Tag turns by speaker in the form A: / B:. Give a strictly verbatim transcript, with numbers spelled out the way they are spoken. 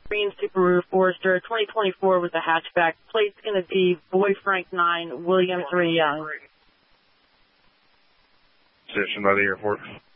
A: Green Subaru Forester, twenty twenty-four with the hatchback. Plate's going to be Boy Frank nine, William three Young.
B: Position by the airport.